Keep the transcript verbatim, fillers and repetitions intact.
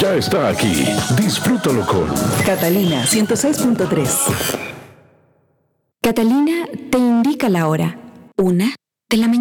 ya está aquí. Disfrútalo con Catalina ciento seis punto tres. Catalina te indica la hora. Una de la mañana.